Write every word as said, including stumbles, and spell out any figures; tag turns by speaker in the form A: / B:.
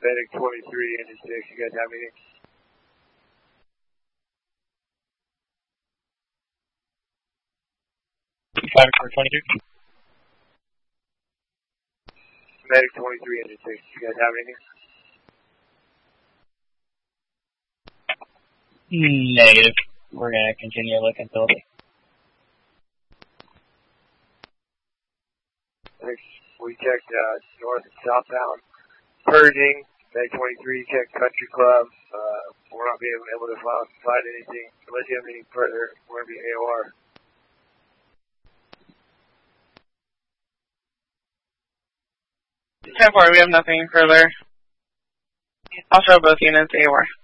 A: Medic twenty-three, engine six, you guys have anything?
B: Five for twenty-two.
A: Medic twenty-three, engine six, you guys have anything?
B: Negative. We're gonna continue looking, Phil.
A: We checked uh, north and southbound purging. Medic twenty-three checked Country Club. Uh, we're not being able to find, find anything unless you have anything further. We're gonna be A O R.
C: ten four, we have nothing further. I'll show both units A O R.